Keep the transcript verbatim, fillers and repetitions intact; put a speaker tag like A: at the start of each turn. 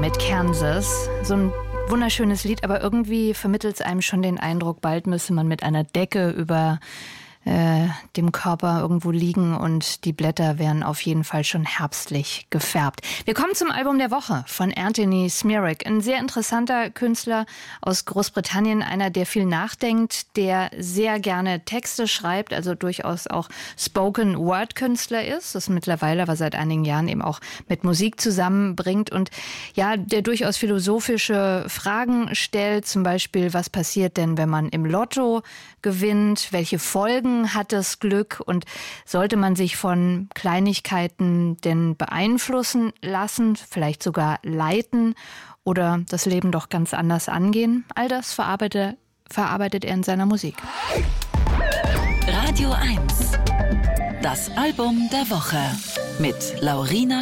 A: mit Kansas. So ein wunderschönes Lied, aber irgendwie vermittelt es einem schon den Eindruck, bald müsse man mit einer Decke über äh, dem Körper irgendwo liegen und die Blätter wären auf jeden Fall schon herbstlich gefärbt. Wir kommen zum Album der Woche von Anthony Smirak. Ein sehr interessanter Künstler aus Großbritannien, einer, der viel nachdenkt, der sehr gerne Texte schreibt, also durchaus auch Spoken-Word-Künstler ist, das mittlerweile aber seit einigen Jahren eben auch mit Musik zusammenbringt und ja, der durchaus philosophische Fragen stellt, zum Beispiel, was passiert denn, wenn man im Lotto gewinnt, welche Folgen hat das Glück und sollte man sich von Kleinigkeiten denn beeinflussen lassen, vielleicht sogar leiten oder das Leben doch ganz anders angehen? All das verarbeitet, verarbeitet er in seiner Musik.
B: Radio eins. Das Album der Woche mit Laurina